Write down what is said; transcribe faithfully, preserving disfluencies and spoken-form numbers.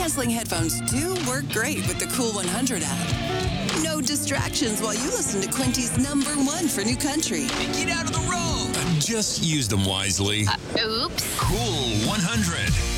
noise-canceling headphones do work great with the Cool one hundred app. No distractions while you listen to Quinty's number one for new country. Get out of the road. Just use them wisely. Uh, oops. Cool one hundred.